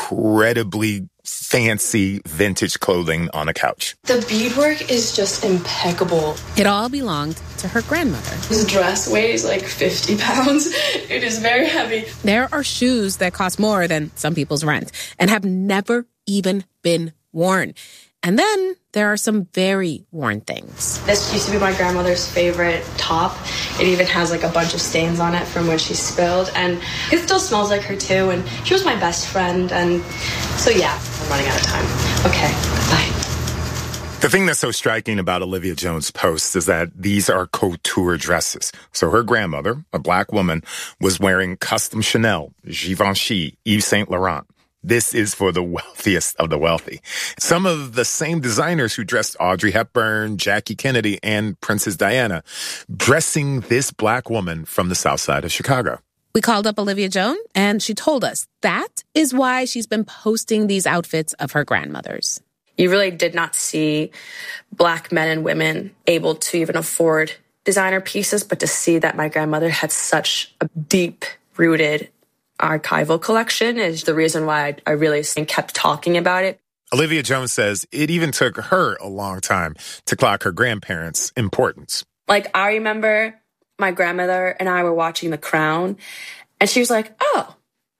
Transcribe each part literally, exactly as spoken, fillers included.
incredibly fancy vintage clothing on a couch. The beadwork is just impeccable. It all belonged to her grandmother. This dress weighs like fifty pounds. It is very heavy. There are shoes that cost more than some people's rent and have never even been worn. And then there are some very worn things. This used to be my grandmother's favorite top. It even has like a bunch of stains on it from when she spilled. And it still smells like her too. And she was my best friend. And so yeah, I'm running out of time. Okay, bye. The thing that's so striking about Olivia Jones' posts is that these are couture dresses. So her grandmother, a black woman, was wearing custom Chanel, Givenchy, Yves Saint Laurent. This is for the wealthiest of the wealthy. Some of the same designers who dressed Audrey Hepburn, Jackie Kennedy, and Princess Diana, dressing this black woman from the South Side of Chicago. We called up Olivia Jones, and she told us that is why she's been posting these outfits of her grandmother's. You really did not see black men and women able to even afford designer pieces, but to see that my grandmother had such a deep-rooted archival collection is the reason why I, I really kept talking about it. Olivia Jones says it even took her a long time to clock her grandparents' importance. Like, I remember my grandmother and I were watching The Crown, and she was like, oh,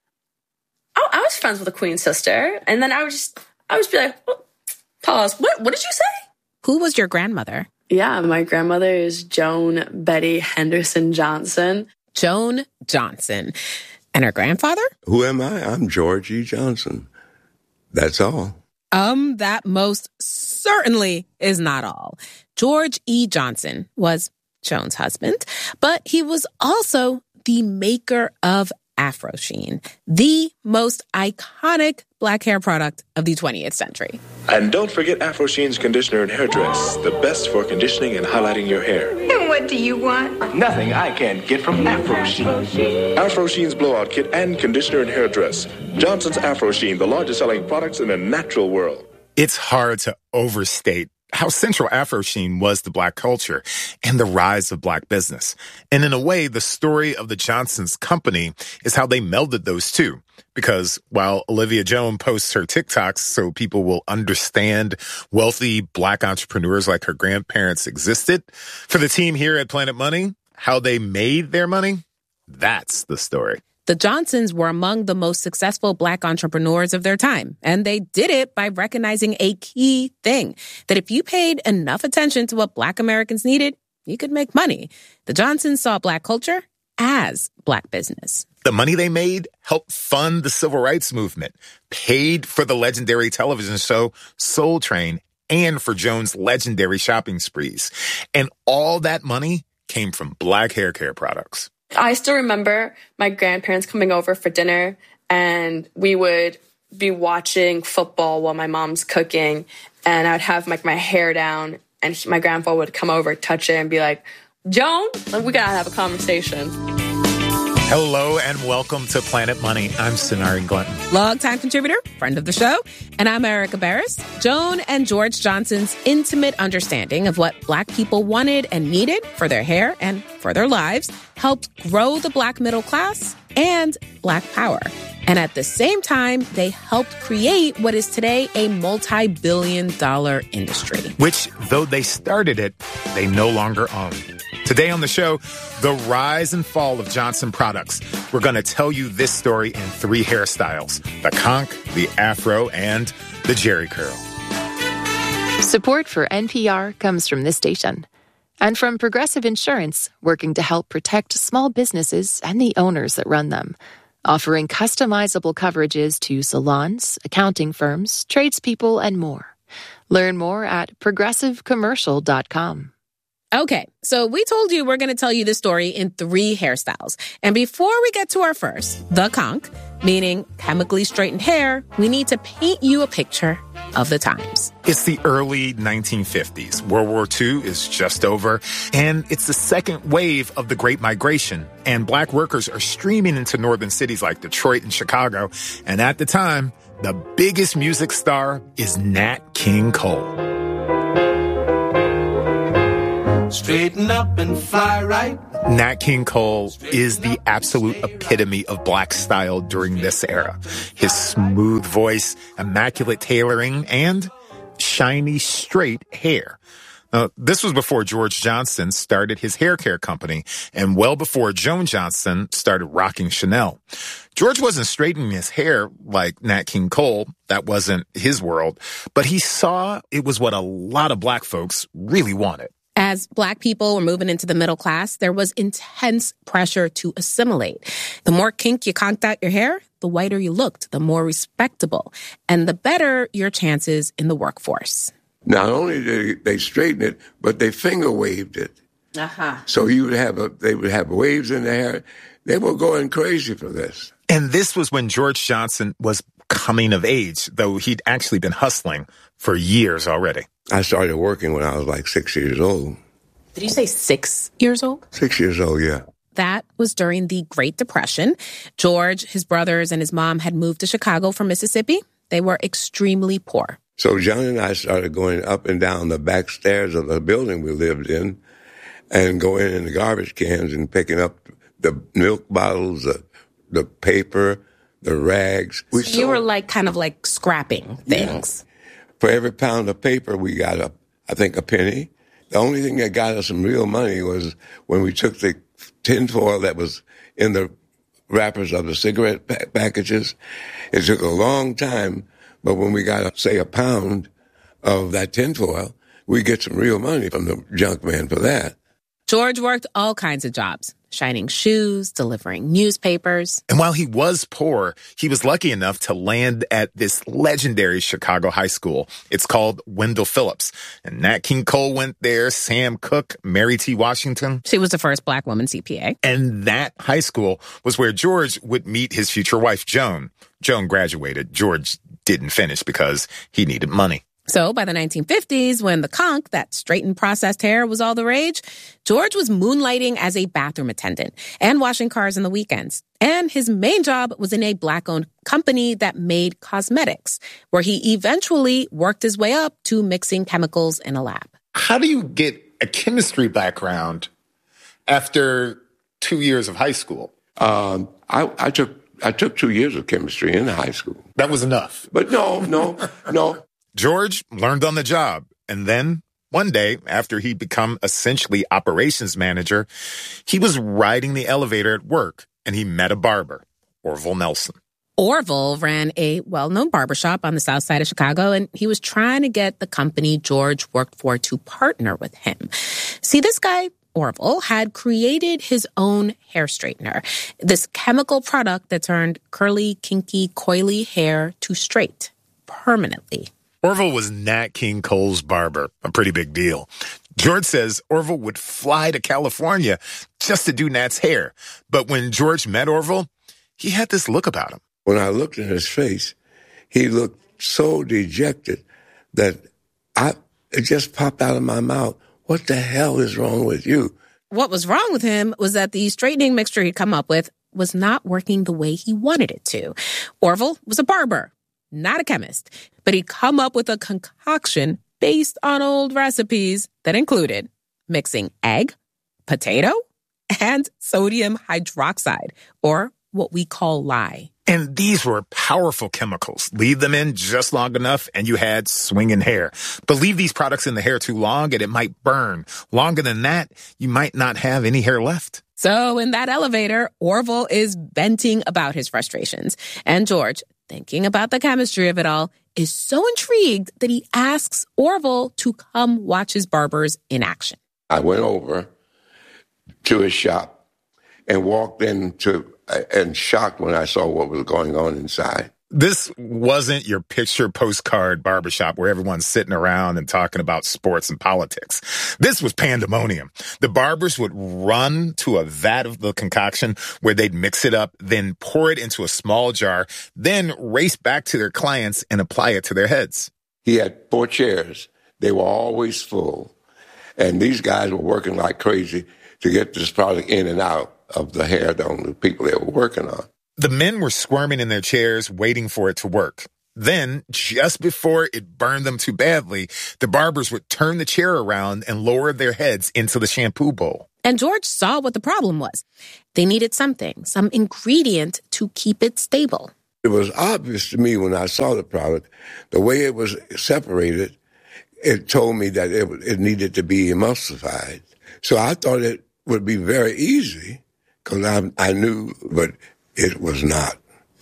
I, I was friends with the Queen's sister. And then I would just, I would just be like, oh, pause, what, what did you say? Who was your grandmother? Yeah, my grandmother is Joan Betty Henderson Johnson. Joan Johnson. And her grandfather? Who am I? I'm George E. Johnson. That's all. Um, that most certainly is not all. George E. Johnson was Joan's husband, but he was also the maker of Afro Sheen, the most iconic black hair product of the twentieth century. And don't forget Afro Sheen's conditioner and hairdress, the best for conditioning and highlighting your hair. And what do you want? Nothing I can't get from Afro Sheen. Afro Sheen's blowout kit and conditioner and hairdress. Johnson's Afro Sheen, the largest selling products in the natural world. It's hard to overstate how central Afro Sheen was to black culture and the rise of black business. And in a way, the story of the Johnsons company is how they melded those two. Because while Olivia Jones posts her TikToks so people will understand wealthy black entrepreneurs like her grandparents existed, for the team here at Planet Money, how they made their money, that's the story. The Johnsons were among the most successful black entrepreneurs of their time, and they did it by recognizing a key thing, that if you paid enough attention to what black Americans needed, you could make money. The Johnsons saw black culture as black business. The money they made helped fund the civil rights movement, paid for the legendary television show Soul Train, and for Jones' legendary shopping sprees. And all that money came from black hair care products. I still remember my grandparents coming over for dinner, and we would be watching football while my mom's cooking, and I'd have like my hair down, and he, my grandpa would come over, touch it, and be like, Joan, we gotta have a conversation. Hello and welcome to Planet Money. I'm Sonari Glutton. Longtime contributor, friend of the show. And I'm Erica Barris. Joan and George Johnson's intimate understanding of what black people wanted and needed for their hair and for their lives helped grow the black middle class and black power. And at the same time, they helped create what is today a multi-billion dollar industry. Which, though they started it, they no longer own. Today on the show, the rise and fall of Johnson products. We're going to tell you this story in three hairstyles: the conch, the afro, and the jerry curl. Support for N P R comes from this station and from Progressive Insurance, working to help protect small businesses and the owners that run them, offering customizable coverages to salons, accounting firms, tradespeople, and more. Learn more at progressive commercial dot com. Okay, so we told you we're going to tell you this story in three hairstyles. And before we get to our first, the conch, meaning chemically straightened hair, we need to paint you a picture of the times. It's the early nineteen fifties. World War Two is just over, and it's the second wave of the Great Migration. And black workers are streaming into northern cities like Detroit and Chicago. And at the time, the biggest music star is Nat King Cole. Straighten up and fly right. Nat King Cole is the absolute epitome of black style during this era. His smooth voice, immaculate tailoring, and shiny, straight hair. Now, this was before George Johnson started his hair care company and well before Joan Johnson started rocking Chanel. George wasn't straightening his hair like Nat King Cole. That wasn't his world. But he saw it was what a lot of black folks really wanted. As black people were moving into the middle class, there was intense pressure to assimilate. The more kink you conked out your hair, the whiter you looked, the more respectable, and the better your chances in the workforce. Not only did they straighten it, but they finger waved it. Uh-huh. So you would have a, they would have waves in their hair. They were going crazy for this. And this was when George Johnson was coming of age, though he'd actually been hustling for years already. I started working when I was like six years old. Did you say six years old? Six years old, yeah. That was during the Great Depression. George, his brothers, and his mom had moved to Chicago from Mississippi. They were extremely poor. So John and I started going up and down the back stairs of the building we lived in and going in the garbage cans and picking up the milk bottles, the, the paper, the rags. We so you were like kind of like scrapping things. Yeah. For every pound of paper, we got, a, I think, a penny. The only thing that got us some real money was when we took the tinfoil that was in the wrappers of the cigarette pa- packages. It took a long time, but when we got, say, a pound of that tinfoil, we get some real money from the junk man for that. George worked all kinds of jobs, shining shoes, delivering newspapers. And while he was poor, he was lucky enough to land at this legendary Chicago high school. It's called Wendell Phillips. And Nat King Cole went there, Sam Cooke, Mary T. Washington. She was the first black woman C P A. And that high school was where George would meet his future wife, Joan. Joan graduated. George didn't finish because he needed money. So by the nineteen fifties, when the conch, that straightened processed hair, was all the rage, George was moonlighting as a bathroom attendant and washing cars on the weekends. And his main job was in a black-owned company that made cosmetics, where he eventually worked his way up to mixing chemicals in a lab. How do you get a chemistry background after two years of high school? Um, I, I took I took two years of chemistry in high school. That was enough. But no, no, no. George learned on the job. And then one day, after he'd become essentially operations manager, he was riding the elevator at work and he met a barber, Orville Nelson. Orville ran a well-known barbershop on the south side of Chicago, and he was trying to get the company George worked for to partner with him. See, this guy, Orville, had created his own hair straightener, this chemical product that turned curly, kinky, coily hair to straight permanently. Orville was Nat King Cole's barber, a pretty big deal. George says Orville would fly to California just to do Nat's hair. But when George met Orville, he had this look about him. When I looked in his face, he looked so dejected that I it just popped out of my mouth. What the hell is wrong with you? What was wrong with him was that the straightening mixture he'd come up with was not working the way he wanted it to. Orville was a barber, not a chemist, but he'd come up with a concoction based on old recipes that included mixing egg, potato, and sodium hydroxide, or what we call lye. And these were powerful chemicals. Leave them in just long enough and you had swinging hair. But leave these products in the hair too long and it might burn. Longer than that, you might not have any hair left. So in that elevator, Orville is venting about his frustrations. And George, thinking about the chemistry of it all, is so intrigued that he asks Orville to come watch his barbers in action. I went over to his shop and walked into and shocked when I saw what was going on inside. This wasn't your picture postcard barbershop where everyone's sitting around and talking about sports and politics. This was pandemonium. The barbers would run to a vat of the concoction where they'd mix it up, then pour it into a small jar, then race back to their clients and apply it to their heads. He had four chairs. They were always full. And these guys were working like crazy to get this product in and out of the hair on the people they were working on. The men were squirming in their chairs, waiting for it to work. Then, just before it burned them too badly, the barbers would turn the chair around and lower their heads into the shampoo bowl. And George saw what the problem was. They needed something, some ingredient to keep it stable. It was obvious to me when I saw the product, the way it was separated, it told me that it, it needed to be emulsified. So I thought it would be very easy because I, I knew, but it was not.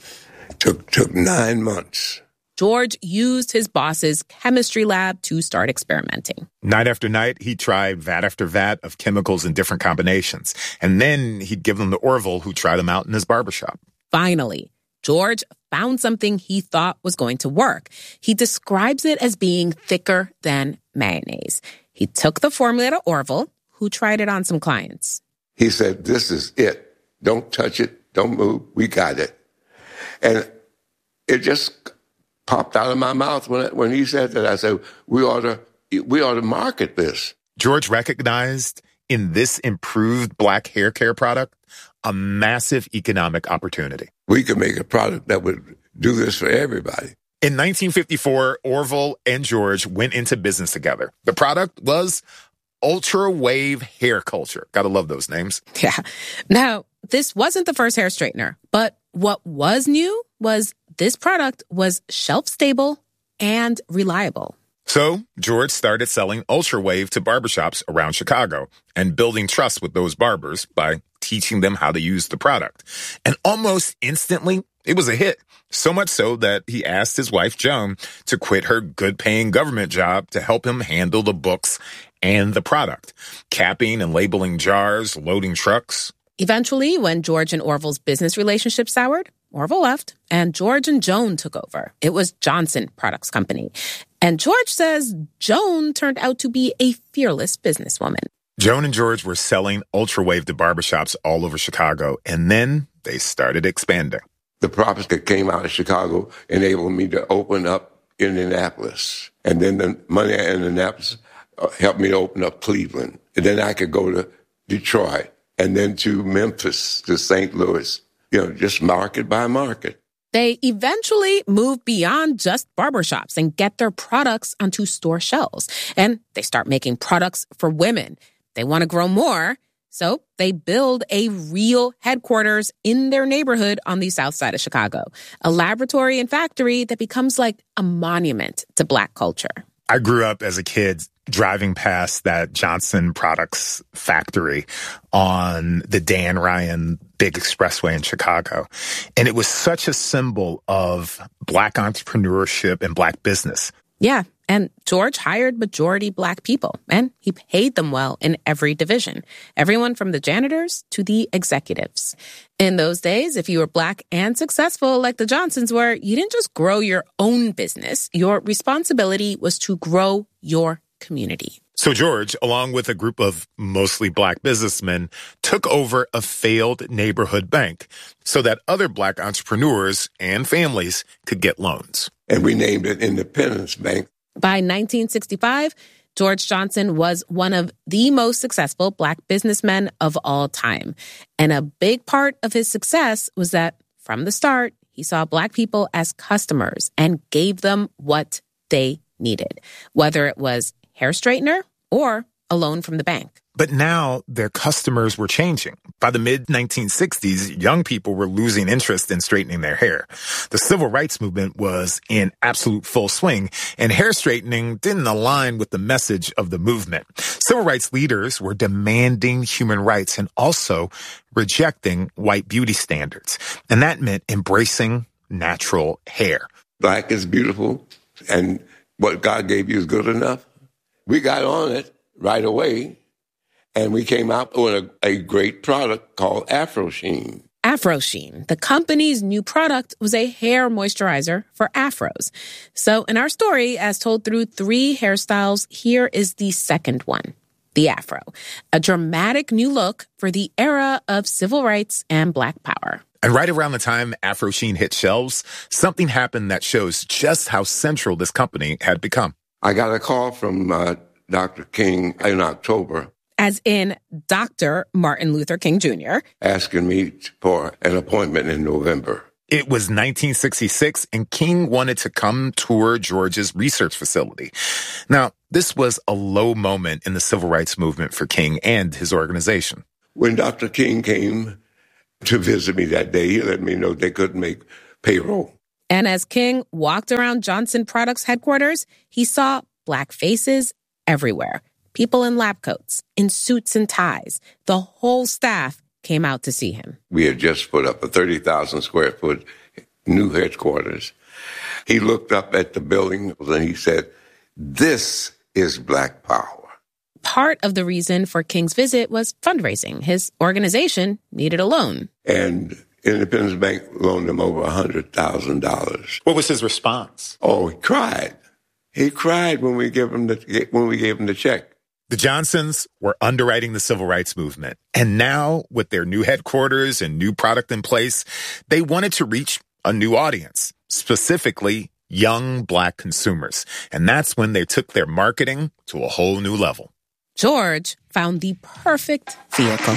It took, took nine months. George used his boss's chemistry lab to start experimenting. Night after night, he tried vat after vat of chemicals in different combinations. And then he'd give them to Orville, who tried them out in his barbershop. Finally, George found something he thought was going to work. He describes it as being thicker than mayonnaise. He took the formula to Orville, who tried it on some clients. He said, this is it. Don't touch it. Don't move. We got it. And it just popped out of my mouth when when he said that. I said, we ought to we ought to market this. George recognized in this improved black hair care product a massive economic opportunity. We could make a product that would do this for everybody. In nineteen fifty-four, Orville and George went into business together. The product was Ultra Wave Hair Culture. Gotta love those names. Yeah. Now, this wasn't the first hair straightener, but what was new was this product was shelf-stable and reliable. So George started selling Ultra Wave to barbershops around Chicago and building trust with those barbers by teaching them how to use the product. And almost instantly, it was a hit. So much so that he asked his wife, Joan, to quit her good-paying government job to help him handle the books and the product, capping and labeling jars, loading trucks. Eventually, when George and Orville's business relationship soured, Orville left, and George and Joan took over. It was Johnson Products Company. And George says Joan turned out to be a fearless businesswoman. Joan and George were selling Ultra Wave to barbershops all over Chicago, and then they started expanding. The profits that came out of Chicago enabled me to open up Indianapolis. And then the money in Indianapolis helped me to open up Cleveland. And then I could go to Detroit and then to Memphis, to Saint Louis, you know, just market by market. They eventually moved beyond just barbershops and get their products onto store shelves. And they start making products for women. They want to grow more, so they build a real headquarters in their neighborhood on the south side of Chicago, a laboratory and factory that becomes like a monument to Black culture. I grew up as a kid driving past that Johnson Products factory on the Dan Ryan Big Expressway in Chicago. And it was such a symbol of Black entrepreneurship and Black business. Yeah, and George hired majority Black people, and he paid them well in every division, everyone from the janitors to the executives. In those days, if you were Black and successful like the Johnsons were, you didn't just grow your own business. Your responsibility was to grow your community. So George, along with a group of mostly Black businessmen, took over a failed neighborhood bank so that other Black entrepreneurs and families could get loans. And we named it Independence Bank. By nineteen sixty-five, George Johnson was one of the most successful Black businessmen of all time. And a big part of his success was that from the start, he saw Black people as customers and gave them what they needed, whether it was hair straightener or a loan from the bank. But now their customers were changing. By the mid nineteen sixties, young people were losing interest in straightening their hair. The civil rights movement was in absolute full swing, and hair straightening didn't align with the message of the movement. Civil rights leaders were demanding human rights and also rejecting white beauty standards. And that meant embracing natural hair. Black is beautiful, and what God gave you is good enough. We got on it right away. And we came out with a, a great product called AfroSheen. AfroSheen, the company's new product, was a hair moisturizer for afros. So in our story, as told through three hairstyles, here is the second one, the afro, a dramatic new look for the era of civil rights and Black power. And right around the time AfroSheen hit shelves, something happened that shows just how central this company had become. I got a call from uh, Doctor King in October. As in Doctor Martin Luther King Junior, asking me for an appointment in November. It was nineteen sixty-six, and King wanted to come tour George's research facility. Now, this was a low moment in the civil rights movement for King and his organization. When Doctor King came to visit me that day, he let me know they couldn't make payroll. And as King walked around Johnson Products headquarters, he saw Black faces everywhere. People in lab coats, in suits and ties. The whole staff came out to see him. We had just put up a thirty thousand square foot new headquarters. He looked up at the building and he said, "This is Black power." Part of the reason for King's visit was fundraising. His organization needed a loan. And Independence Bank loaned him over one hundred thousand dollars. What was his response? Oh, he cried. He cried when we gave him the when we gave him the check. The Johnsons were underwriting the civil rights movement. And now, with their new headquarters and new product in place, they wanted to reach a new audience, specifically young Black consumers. And that's when they took their marketing to a whole new level. George found the perfect vehicle.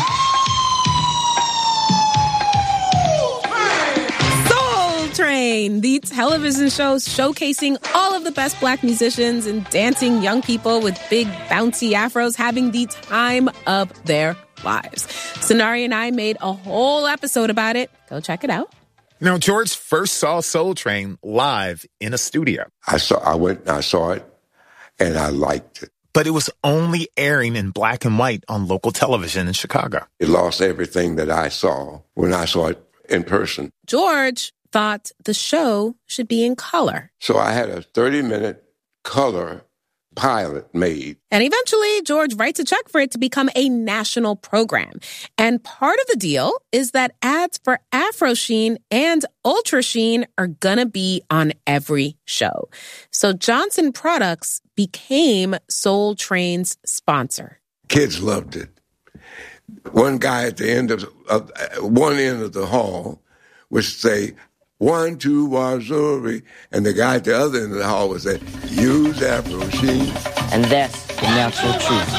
Train, the television show showcasing all of the best Black musicians and dancing young people with big bouncy afros having the time of their lives. Sonari and I made a whole episode about it. Go check it out. Now, George first saw Soul Train live in a studio. I saw. I went and I saw it, and I liked it. But it was only airing in black and white on local television in Chicago. It lost everything that I saw when I saw it in person. George thought the show should be in color. So I had a thirty-minute color pilot made. And eventually, George writes a check for it to become a national program. And part of the deal is that ads for Afro Sheen and Ultra Sheen are gonna be on every show. So Johnson Products became Soul Train's sponsor. Kids loved it. One guy at the end of, of one end of the hall would say, "One, two, Wazuri," and the guy at the other end of the hall would say, "Use Afro Sheen." And that's the natural truth.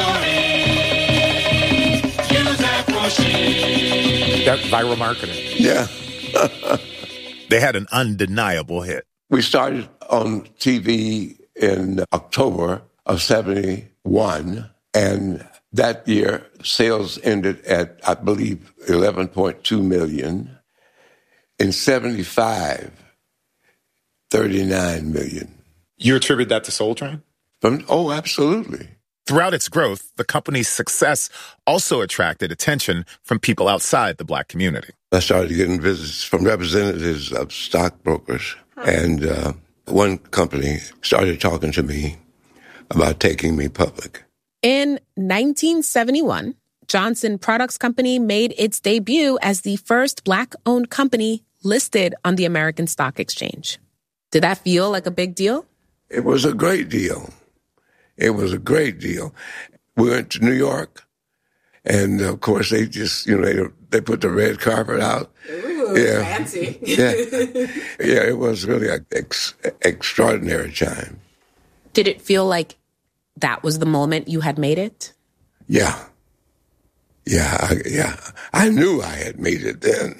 Use Afro Sheen. That viral marketing. Yeah. They had an undeniable hit. We started on T V in October of seventy-one, and that year sales ended at, I believe, eleven point two million. In seventy-five, thirty-nine million. You attribute that to Soul Train? From, oh, absolutely. Throughout its growth, the company's success also attracted attention from people outside the Black community. I started getting visits from representatives of stockbrokers, and uh, one company started talking to me about taking me public. In nineteen seventy-one, Johnson Products Company made its debut as the first Black-owned company listed on the American Stock Exchange. Did that feel like a big deal? It was a great deal. It was a great deal. We went to New York, and of course they just, you know, they, they put the red carpet out. Ooh, yeah. Fancy. yeah. Yeah, it was really an ex- extraordinary time. Did it feel like that was the moment you had made it? Yeah. Yeah, I, yeah. I knew I had made it then.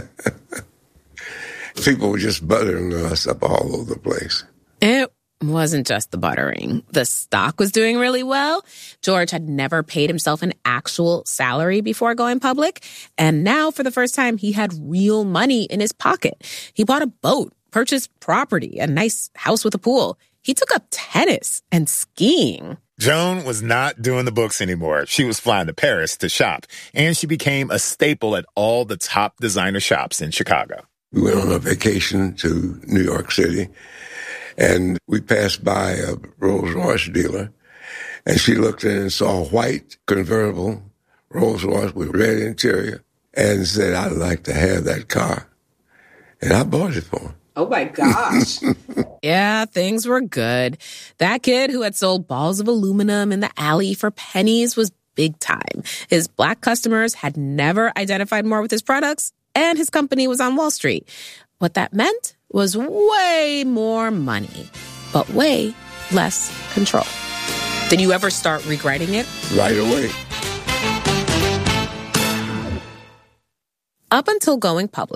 People were just buttering us up all over the place. It wasn't just the buttering. The stock was doing really well. George had never paid himself an actual salary before going public. And now, for the first time, he had real money in his pocket. He bought a boat, purchased property, a nice house with a pool. He took up tennis and skiing. Joan was not doing the books anymore. She was flying to Paris to shop, and she became a staple at all the top designer shops in Chicago. We went on a vacation to New York City, and we passed by a Rolls Royce dealer, and she looked in and saw a white convertible Rolls Royce with red interior and said, "I'd like to have that car." And I bought it for her. Oh, my gosh. Yeah, things were good. That kid who had sold balls of aluminum in the alley for pennies was big time. His Black customers had never identified more with his products, and his company was on Wall Street. What that meant was way more money, but way less control. Did you ever start regretting it? Right away. Up until going public,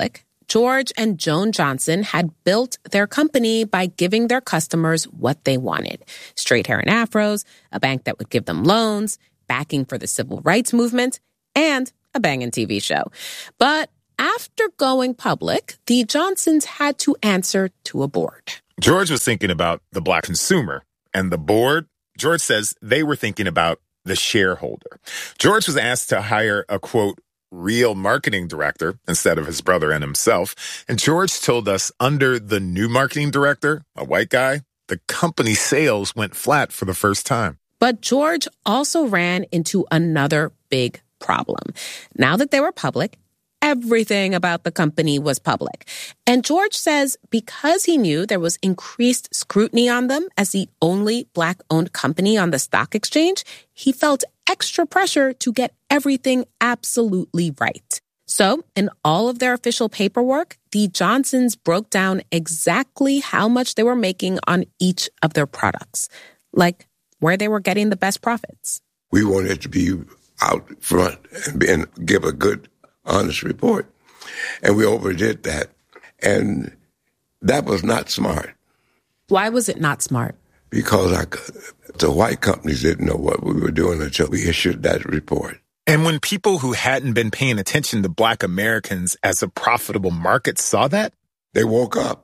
George and Joan Johnson had built their company by giving their customers what they wanted. Straight hair and afros, a bank that would give them loans, backing for the civil rights movement, and a banging T V show. But after going public, the Johnsons had to answer to a board. George was thinking about the Black consumer, and the board, George says they were thinking about the shareholder. George was asked to hire a, quote, real marketing director instead of his brother and himself. And George told us under the new marketing director, a white guy, the company sales went flat for the first time. But George also ran into another big problem. Now that they were public, everything about the company was public. And George says because he knew there was increased scrutiny on them as the only Black-owned company on the stock exchange, he felt extra pressure to get everything absolutely right. So, in all of their official paperwork, the Johnsons broke down exactly how much they were making on each of their products, like where they were getting the best profits. We wanted to be out front and, be, and give a good, honest report. And we overdid that. And that was not smart. Why was it not smart? Because I, the white companies didn't know what we were doing until we issued that report. And when people who hadn't been paying attention to Black Americans as a profitable market saw that, they woke up.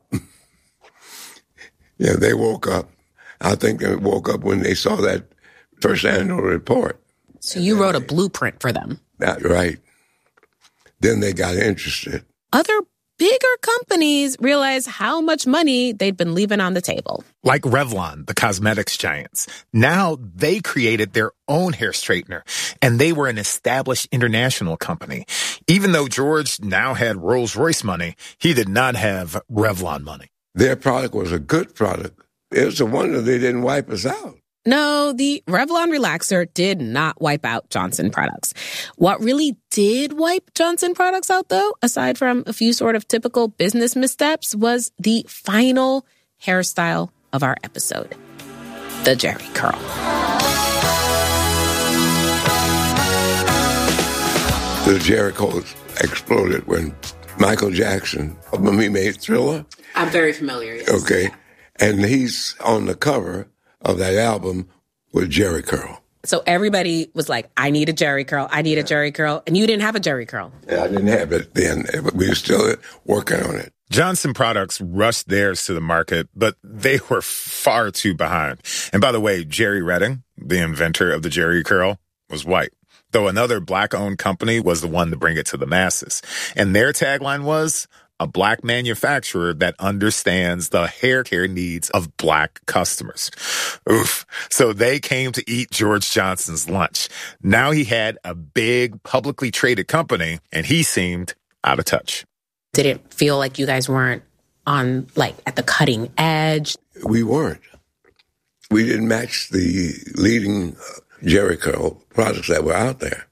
yeah, they woke up. I think they woke up when they saw that first annual report. So you wrote a blueprint for them. That's right. Then they got interested. Other bigger companies realized how much money they'd been leaving on the table. Like Revlon, the cosmetics giants. Now they created their own hair straightener, and they were an established international company. Even though George now had Rolls-Royce money, he did not have Revlon money. Their product was a good product. It was a wonder they didn't wipe us out. No, the Revlon relaxer did not wipe out Johnson products. What really did wipe Johnson products out, though, aside from a few sort of typical business missteps, was the final hairstyle of our episode, the Jerry curl. The Jerry curl exploded when Michael Jackson, when he made Thriller. I'm very familiar, yes. Okay. And he's on the cover of that album with Jerry curl. So everybody was like, I need a Jerry curl, I need a Jerry curl. And you didn't have a Jerry curl. Yeah, I didn't have it then. We were still working on it. Johnson Products rushed theirs to the market, but they were far too behind. And by the way, Jerry Redding, the inventor of the Jerry curl, was white, though another Black-owned company was the one to bring it to the masses. And their tagline was, a Black manufacturer that understands the hair care needs of Black customers. Oof. So they came to eat George Johnson's lunch. Now he had a big publicly traded company, and he seemed out of touch. Did it feel like you guys weren't on, like, at the cutting edge? We weren't. We didn't match the leading Jerry curl products that were out there.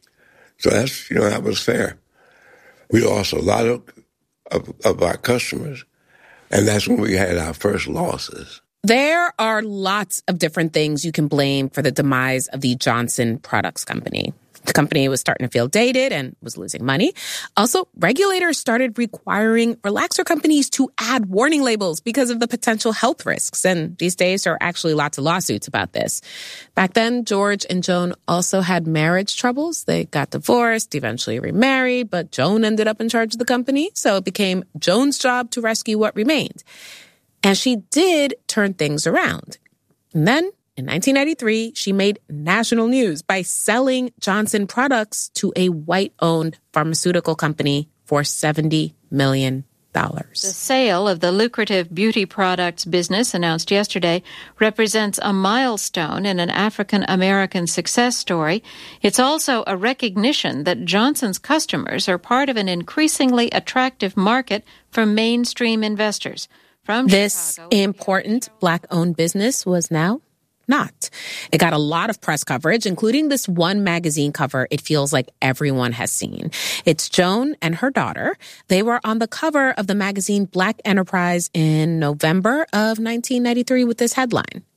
So that's, you know, that was fair. We lost a lot of Of, of our customers. And that's when we had our first losses. There are lots of different things you can blame for the demise of the Johnson Products Company. The company was starting to feel dated and was losing money. Also, regulators started requiring relaxer companies to add warning labels because of the potential health risks. And these days, there are actually lots of lawsuits about this. Back then, George and Joan also had marriage troubles. They got divorced, eventually remarried, but Joan ended up in charge of the company. So it became Joan's job to rescue what remained. And she did turn things around. And then, in nineteen ninety-three, she made national news by selling Johnson Products to a white-owned pharmaceutical company for seventy million dollars. The sale of the lucrative beauty products business announced yesterday represents a milestone in an African-American success story. It's also a recognition that Johnson's customers are part of an increasingly attractive market for mainstream investors. From This Chicago, important Black-owned business was now not. It got a lot of press coverage, including this one magazine cover it feels like everyone has seen. It's Joan and her daughter. They were on the cover of the magazine Black Enterprise in November of nineteen ninety-three with this headline,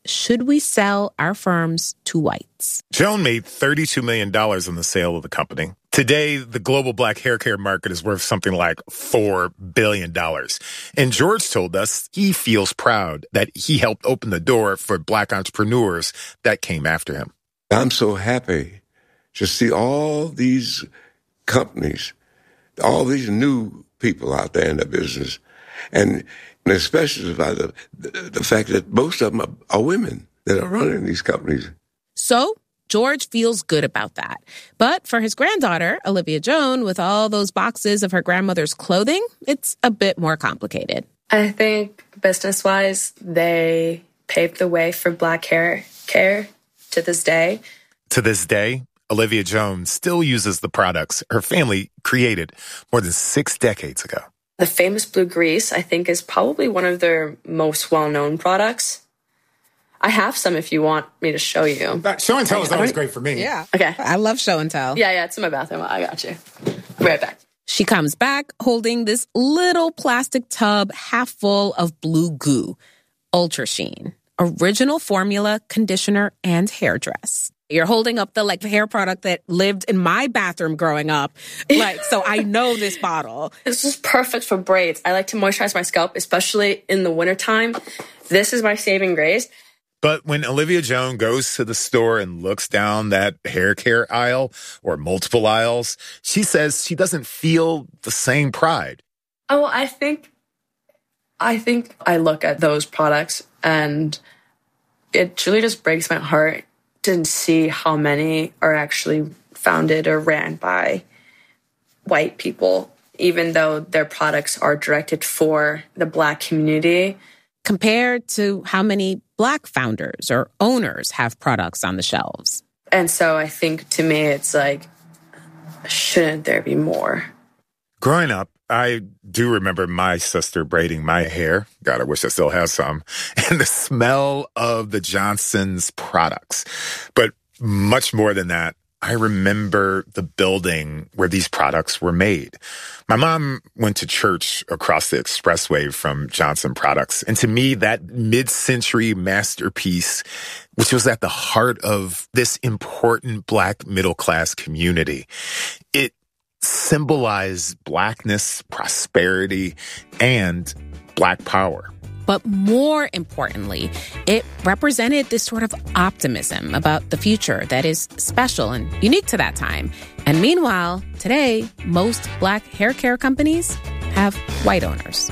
should we sell our firms to whites? Joan made thirty-two million dollars on the sale of the company. Today, the global black hair care market is worth something like four billion dollars. And George told us he feels proud that he helped open the door for black entrepreneurs that came after him. I'm so happy to see all these companies, all these new people out there in the business, and especially by the, the, the fact that most of them are, are women that are running these companies. So George feels good about that. But for his granddaughter, Olivia Joan, with all those boxes of her grandmother's clothing, it's a bit more complicated. I think business-wise, they paved the way for black hair care to this day. To this day, Olivia Joan still uses the products her family created more than six decades ago. The famous blue grease, I think, is probably one of their most well-known products. I have some if you want me to show you. That show and tell is always great for me. Yeah. Okay. I love show and tell. Yeah, yeah, it's in my bathroom. I got you. I'll be right back. She comes back holding this little plastic tub half full of blue goo. Ultra Sheen. Original formula, conditioner, and hairdress. You're holding up the like hair product that lived in my bathroom growing up. Like, so I know this bottle. This is perfect for braids. I like to moisturize my scalp, especially in the wintertime. This is my saving grace. But when Olivia Joan goes to the store and looks down that hair care aisle or multiple aisles, she says she doesn't feel the same pride. Oh, I think, I think I look at those products and it truly just breaks my heart to see how many are actually founded or ran by white people, even though their products are directed for the black community. Compared to how many black founders or owners have products on the shelves. And so I think to me, it's like, shouldn't there be more? Growing up, I do remember my sister braiding my hair. God, I wish I still had some. And the smell of the Johnson's products. But much more than that, I remember the building where these products were made. My mom went to church across the expressway from Johnson Products. And to me, that mid-century masterpiece, which was at the heart of this important black middle-class community, it symbolized blackness, prosperity, and black power. But more importantly, it represented this sort of optimism about the future that is special and unique to that time. And meanwhile, today, most black hair care companies have white owners.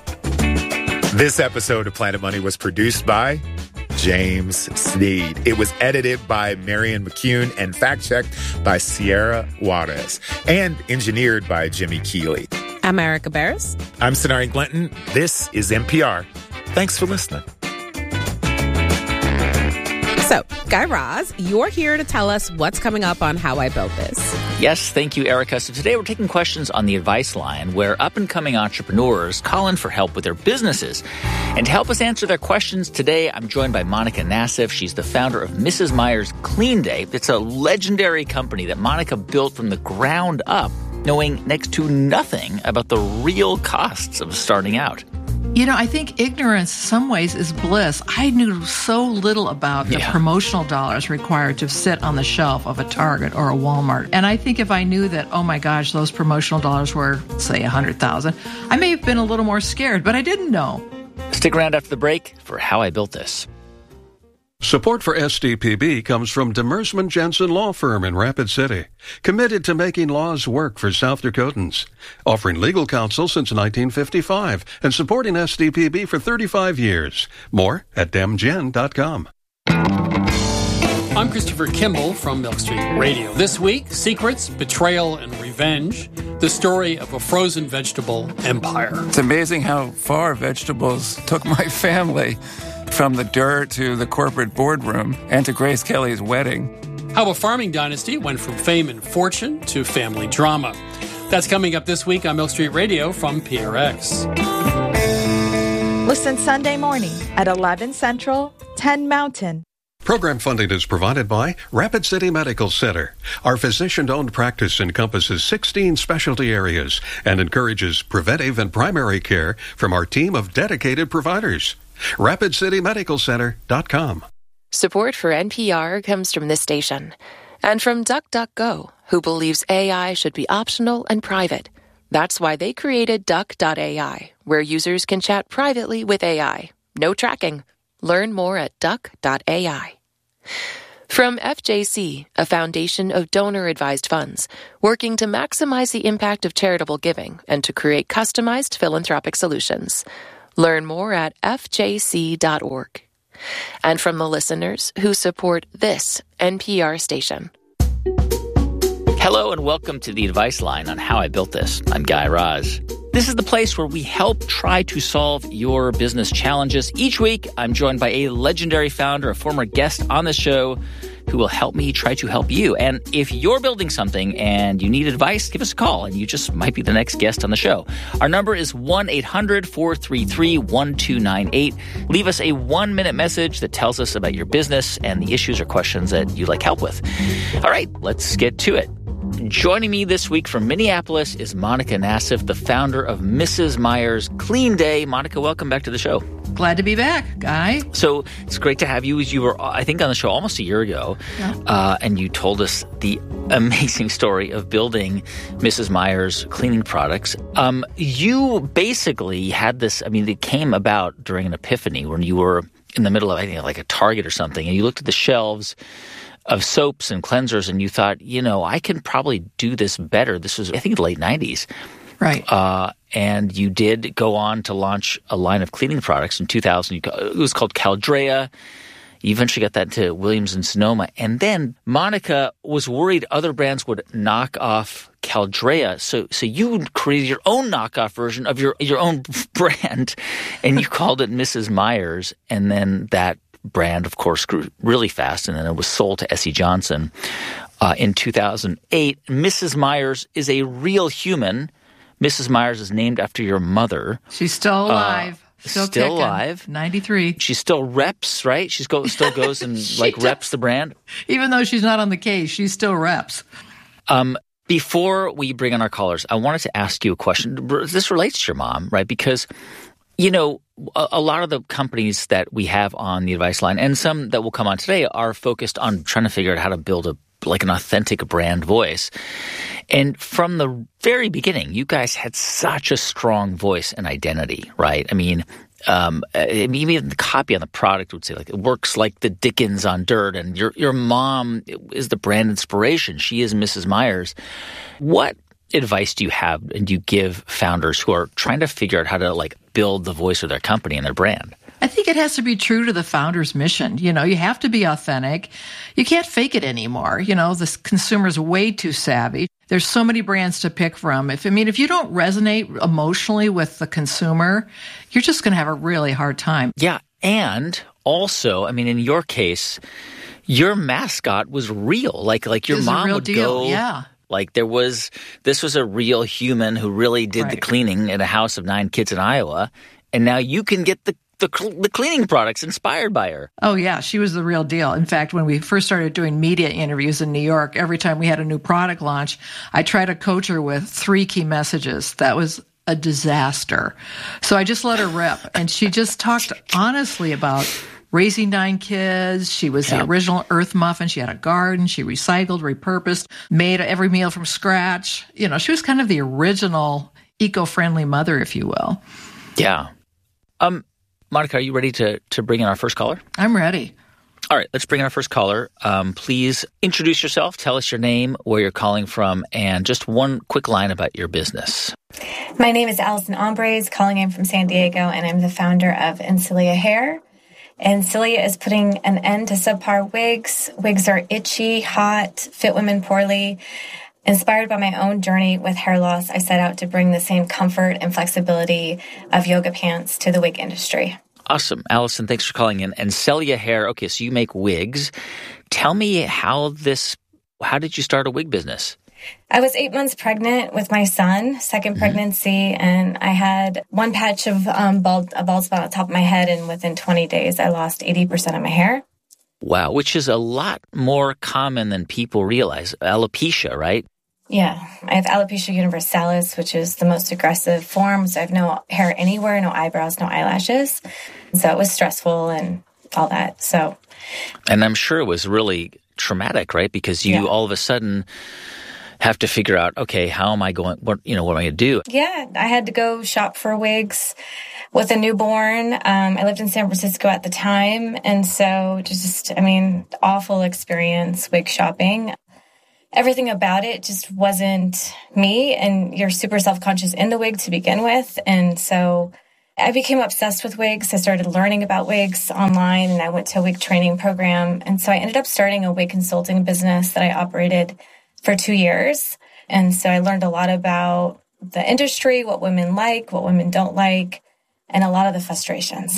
This episode of Planet Money was produced by James Sneed. It was edited by Marion McCune and fact-checked by Sierra Juarez and engineered by Jimmy Keeley. I'm Erica Barris. I'm Sonari Glinton. This is N P R. Thanks for listening. So, Guy Raz, you're here to tell us what's coming up on How I Built This. Yes, thank you, Erica. So today we're taking questions on the advice line where up-and-coming entrepreneurs call in for help with their businesses. And to help us answer their questions today, I'm joined by Monica Nassif. She's the founder of Missus Meyer's Clean Day. It's a legendary company that Monica built from the ground up, knowing next to nothing about the real costs of starting out. You know, I think ignorance, in some ways, is bliss. I knew so little about the Yeah. promotional dollars required to sit on the shelf of a Target or a Walmart. And I think if I knew that, oh my gosh, those promotional dollars were, say, one hundred thousand dollars, I may have been a little more scared, but I didn't know. Stick around after the break for How I Built This. Support for S D P B comes from Demersman Jensen Law Firm in Rapid City, committed to making laws work for South Dakotans, offering legal counsel since nineteen fifty-five and supporting S D P B for thirty-five years. More at demgen dot com. I'm Christopher Kimball from Milk Street Radio. This week, secrets, betrayal, and revenge, the story of a frozen vegetable empire. It's amazing how far vegetables took my family, from the dirt to the corporate boardroom and to Grace Kelly's wedding. How a farming dynasty went from fame and fortune to family drama. That's coming up this week on Milk Street Radio from P R X. Listen Sunday morning at eleven Central, ten Mountain. Program funding is provided by Rapid City Medical Center. Our physician-owned practice encompasses sixteen specialty areas and encourages preventive and primary care from our team of dedicated providers. rapid city medical center dot com. Support for N P R comes from this station and from DuckDuckGo, who believes A I should be optional and private. That's why they created Duck dot A I, where users can chat privately with A I. No tracking. Learn more at Duck dot A I. From F J C, a foundation of donor-advised funds, working to maximize the impact of charitable giving and to create customized philanthropic solutions. Learn more at F J C dot org. And from the listeners who support this N P R station. Hello and welcome to the Advice Line on How I Built This. I'm Guy Raz. This is the place where we help try to solve your business challenges. Each week, I'm joined by a legendary founder, a former guest on the show, who will help me try to help you. And if you're building something and you need advice, give us a call, and you just might be the next guest on the show. Our number is one eight hundred four three three one two nine eight. Leave us a one-minute message that tells us about your business and the issues or questions that you'd like help with. All right, let's get to it. Joining me this week from Minneapolis is Monica Nassif, the founder of Missus Meyer's Clean Day. Monica, welcome back to the show. Glad to be back, Guy. So it's great to have you. You were, I think, on the show almost a year ago, yeah. uh, and you told us the amazing story of building Missus Meyer's cleaning products. Um, you basically had this, I mean, it came about during an epiphany when you were in the middle of, I think, like a Target or something, and you looked at the shelves of soaps and cleansers, and you thought, you know, I can probably do this better. This was, I think, the late nineties. Right. Uh, and you did go on to launch a line of cleaning products in two thousand. It was called Caldrea. You eventually got that to Williams and Sonoma. And then Monica was worried other brands would knock off Caldrea. So so you created your own knockoff version of your, your own brand, and you called it Missus Meyer's. And then that brand, of course, grew really fast, and then it was sold to S C Johnson uh, in two thousand eight. Missus Meyer's is a real human. Missus Meyer's is named after your mother. She's still alive. Uh, still still kicking. alive. ninety-three. She still reps, right? She go, still goes and like does. reps the brand. Even though she's not on the case, she still reps. Um, before we bring on our callers, I wanted to ask you a question. This relates to your mom, right? Because, you know, a, a lot of the companies that we have on the Advice Line, and some that will come on today, are focused on trying to figure out how to build a like an authentic brand voice. And from the very beginning, you guys had such a strong voice and identity, right? I mean, um, even the copy on the product would say, like, it works like the Dickens on dirt, and your your mom is the brand inspiration. She is Missus Meyer's. What advice do you have and do you give founders who are trying to figure out how to, like, build the voice of their company and their brand? I think it has to be true to the founder's mission. You know, you have to be authentic. You can't fake it anymore. You know, the consumer's way too savvy. There's so many brands to pick from. If I mean, if you don't resonate emotionally with the consumer, you're just going to have a really hard time. Yeah. And also, I mean, in your case, your mascot was real. Like, like your mom real would deal. go. Yeah. Like there was, this was a real human who really did right. the cleaning in a house of nine kids in Iowa. And now you can get the The, the cleaning products inspired by her. Oh, yeah. She was the real deal. In fact, when we first started doing media interviews in New York, every time we had a new product launch, I tried to coach her with three key messages. That was a disaster. So I just let her rip. And she just talked honestly about raising nine kids. She was yeah. the original Earth Muffin. She had a garden. She recycled, repurposed, made every meal from scratch. You know, she was kind of the original eco-friendly mother, if you will. Yeah. Um. Monica, are you ready to, to bring in our first caller? I'm ready. All right, let's bring in our first caller. Um, please introduce yourself, tell us your name, where you're calling from, and just one quick line about your business. My name is Allison Ombres, calling in from San Diego, and I'm the founder of Encilia Hair. Encilia is putting an end to subpar wigs. Wigs are itchy, hot, fit women poorly. Inspired by my own journey with hair loss, I set out to bring the same comfort and flexibility of yoga pants to the wig industry. Awesome. Allison, thanks for calling in. Encilia Hair, okay, so you make wigs. Tell me how this, how did you start a wig business? I was eight months pregnant with my son, second mm-hmm. pregnancy, and I had one patch of um, bald, a bald spot on the top of my head, and within twenty days, I lost eighty percent of my hair. Wow, which is a lot more common than people realize. Alopecia, right? Yeah. I have alopecia universalis, which is the most aggressive form. So I have no hair anywhere, no eyebrows, no eyelashes. So it was stressful and all that. So, and I'm sure it was really traumatic, right? Because you Yeah. all of a sudden have to figure out, okay, how am I going, what, you know, what am I going to do? yeah, I had to go shop for wigs with a newborn. Um, I lived in San Francisco at the time. And so just, I mean, awful experience wig shopping. Everything about it just wasn't me. And you're super self-conscious in the wig to begin with. And so I became obsessed with wigs. I started learning about wigs online, and I went to a wig training program. And so I ended up starting a wig consulting business that I operated for two years. And so I learned a lot about the industry, what women like, what women don't like, and a lot of the frustrations.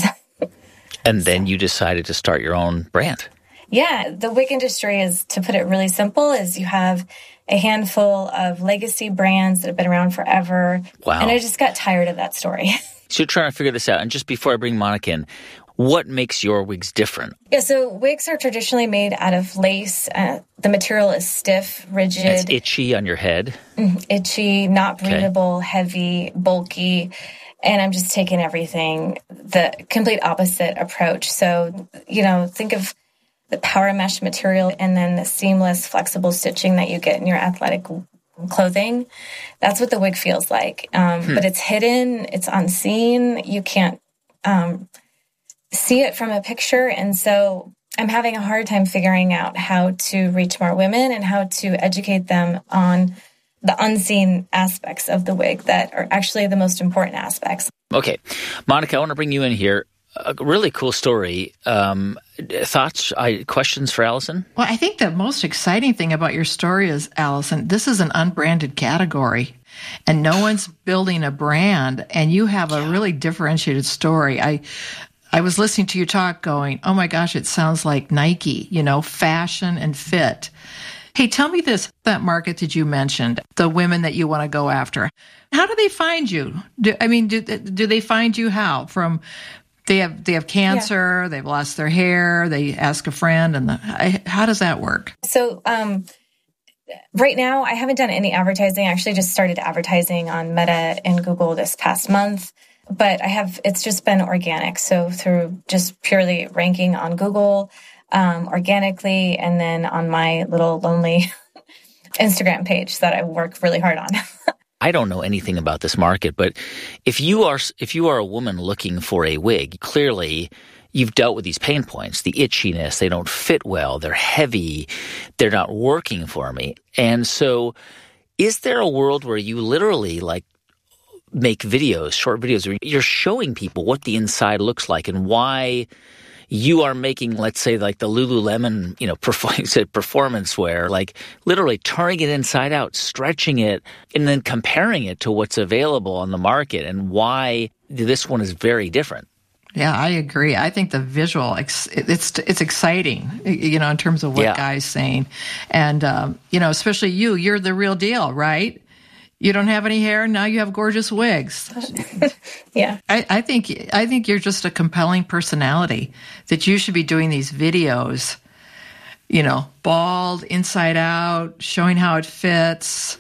And then you decided to start your own brand. Yeah, the wig industry is, to put it really simple, is you have a handful of legacy brands that have been around forever. Wow. And I just got tired of that story. So you're trying to figure this out. And just before I bring Monica in, what makes your wigs different? Yeah, so wigs are traditionally made out of lace. Uh, the material is stiff, rigid. It's itchy on your head. Mm, itchy, not Okay. breathable, heavy, bulky. And I'm just taking everything, the complete opposite approach. So, you know, think of the power mesh material and then the seamless, flexible stitching that you get in your athletic clothing. That's what the wig feels like. Um, Hmm. But it's hidden, it's unseen. You can't um, see it from a picture. And so I'm having a hard time figuring out how to reach more women and how to educate them on the unseen aspects of the wig that are actually the most important aspects. Okay. Monica, I want to bring you in here. A really cool story. Um, thoughts, I, questions for Allison? Well, I think the most exciting thing about your story is, Allison, this is an unbranded category and no one's building a brand, and you have a really differentiated story. I I was listening to you talk going, oh my gosh, it sounds like Nike, you know, fashion and fit. Hey, tell me this, that market that you mentioned, the women that you want to go after. How do they find you? Do, I mean, do, do they find you how? From They have they have cancer, yeah. They've lost their hair, they ask a friend, and the, I, how does that work? So um, right now, I haven't done any advertising. I actually just started advertising on Meta and Google this past month, but I have it's just been organic. So through just purely ranking on Google um, organically, and then on my little lonely Instagram page that I work really hard on. I don't know anything about this market, but if you are if you are a woman looking for a wig, clearly you've dealt with these pain points, the itchiness, they don't fit well, they're heavy, they're not working for me. And so is there a world where you literally like make videos, short videos, where you're showing people what the inside looks like and why you are making, let's say, like the Lululemon, you know, perform- performance wear, like literally turning it inside out, stretching it, and then comparing it to what's available on the market and why this one is very different. Yeah, I agree. I think the visual, it's it's exciting, you know, in terms of what yeah. Guy's saying. And, um, you know, especially you, you're the real deal, right? You don't have any hair. Now you have gorgeous wigs. yeah. I, I think I think you're just a compelling personality that you should be doing these videos, you know, bald, inside out, showing how it fits.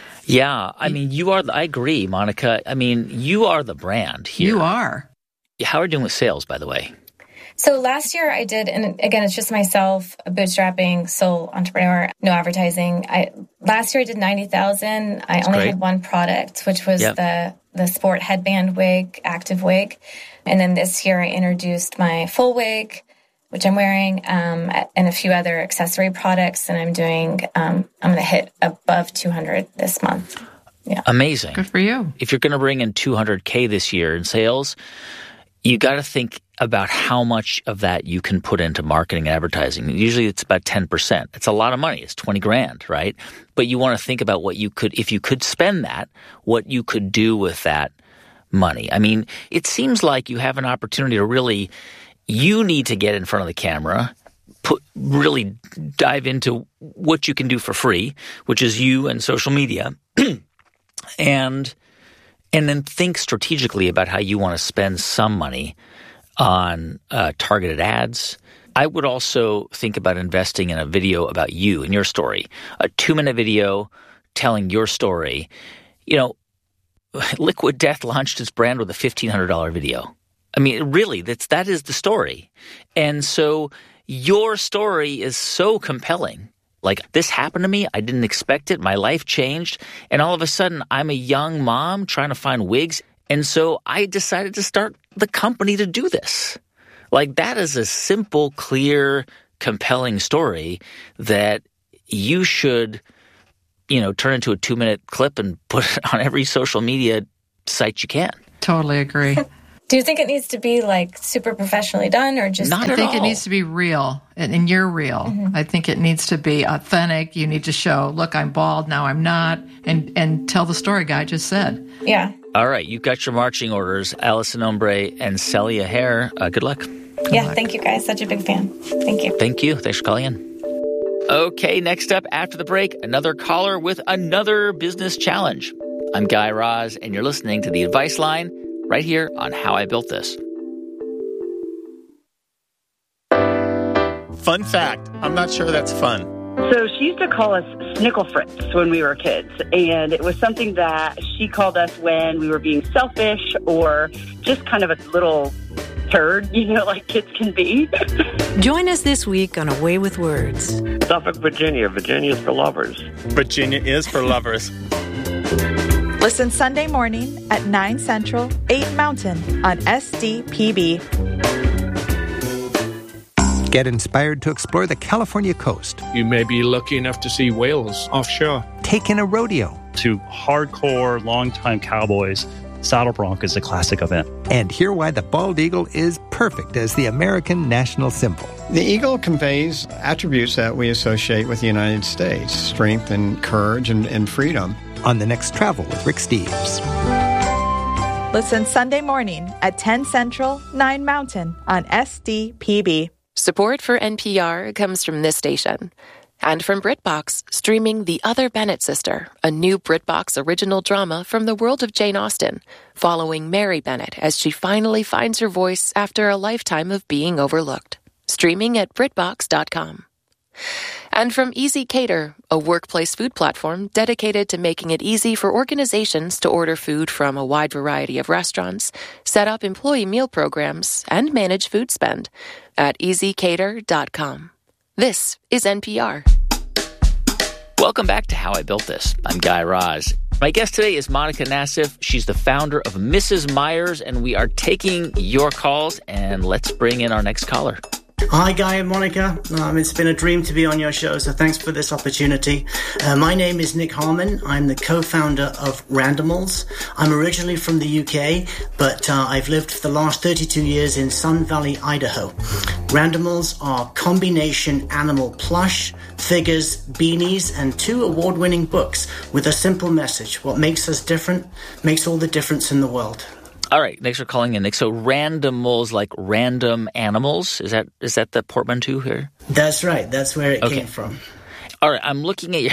Yeah. I mean, you are, the, I agree, Monica. I mean, you are the brand here. You are. How are you doing with sales, by the way? So last year I did, and again, it's just myself, bootstrapping, sole entrepreneur, no advertising. I last year I did ninety thousand. I That's only great. had one product, which was Yep. the the sport headband wig, active wig. And then this year I introduced my full wig, which I'm wearing, um, and a few other accessory products. And I'm doing, um, I'm going to hit above two hundred this month. Yeah. Amazing. Good for you. If you're going to bring in two hundred K this year in sales, you got to think about how much of that you can put into marketing and advertising. Usually it's about ten percent. It's a lot of money. It's twenty grand, right? But you want to think about what you could, if you could spend that, what you could do with that money. I mean, it seems like you have an opportunity to really, you need to get in front of the camera, put, really dive into what you can do for free, which is you and social media, and and then think strategically about how you want to spend some money on uh, targeted ads. I would also think about investing in a video about you and your story, a two-minute video telling your story. You know, Liquid Death launched its brand with a fifteen hundred dollars video. I mean, really, that's that is the story. And so your story is so compelling. Like, this happened to me. I didn't expect it. My life changed. And all of a sudden, I'm a young mom trying to find wigs. And so I decided to start the company to do this. Like, that is a simple, clear, compelling story that you should, you know, turn into a two-minute clip and put it on every social media site you can. Totally agree. Do you think it needs to be like super professionally done or just... Not I at think all. it needs to be real, and, and you're real. Mm-hmm. I think it needs to be authentic. You need to show, look, I'm bald, now I'm not, and, and tell the story Guy just said. Yeah. All right, you've got your marching orders, Alison Ombre and Celia Hare. Uh, good luck. Good yeah, luck. Thank you, guys. Such a big fan. Thank you. Thank you. Thanks for calling in. Okay, next up after the break, another caller with another business challenge. I'm Guy Raz, and you're listening to The Advice Line right here on How I Built This. Fun fact, I'm not sure that's fun. So she used to call us Snickle Fritz when we were kids, and it was something that she called us when we were being selfish or just kind of a little turd, you know, like kids can be. Join us this week on A Way with Words. Suffolk, Virginia. Virginia is for lovers. Virginia is for lovers. Listen Sunday morning at nine Central, eight Mountain on S D P B. Get inspired to explore the California coast. You may be lucky enough to see whales offshore. Take in a rodeo. To hardcore, longtime cowboys, Saddle Bronc is a classic event. And hear why the bald eagle is perfect as the American national symbol. The eagle conveys attributes that we associate with the United States: strength and courage and, and freedom. On the next Travel with Rick Steves. Listen Sunday morning at ten Central, nine Mountain on S D P B. Support for N P R comes from this station and from BritBox, streaming The Other Bennett Sister, a new BritBox original drama from the world of Jane Austen, following Mary Bennett as she finally finds her voice after a lifetime of being overlooked. Streaming at Brit Box dot com. And from Easy Cater, a workplace food platform dedicated to making it easy for organizations to order food from a wide variety of restaurants, set up employee meal programs, and manage food spend at easy cater dot com. This is N P R. Welcome back to How I Built This. I'm Guy Raz. My guest today is Monica Nassif. She's the founder of Missus Meyer's, and we are taking your calls, and let's bring in our next caller. Hi, Guy and Monica. Um, it's been a dream to be on your show, so thanks for this opportunity. Uh, my name is Nick Harmon. I'm the co-founder of Randimals. I'm originally from the U K, but uh, I've lived for the last thirty-two years in Sun Valley, Idaho. Randimals are combination animal plush, figures, beanies, and two award-winning books with a simple message. What makes us different makes all the difference in the world. All right, thanks for calling in, Nick. So Randimals, like random animals, is that is that the portmanteau here? That's right. That's where it okay. came from. All right, I'm looking at your